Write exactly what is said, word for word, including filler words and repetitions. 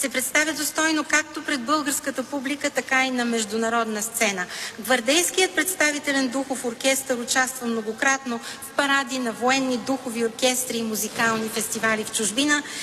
се представя достойно както пред българската публика, така и на международна сцена. Гвардейският представителен духов оркестър участва многократно в паради на военни духови оркестри и музикални фестивали в чужбина